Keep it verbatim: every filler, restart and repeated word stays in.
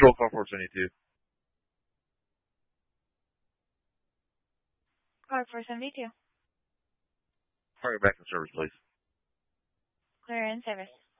Control car four seventy-two. Car four seventy-two. Hurry back in service, please. Clear in service.